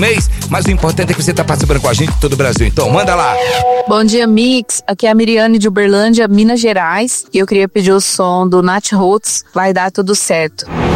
mês, mas o importante é que você tá participando com a gente de todo o Brasil. Então, manda lá. Bom dia, Mix. Aqui é a Miriane de Uberlândia, Minas Gerais. E eu queria pedir o som do Nath Roots, Vai Dar Tudo Certo.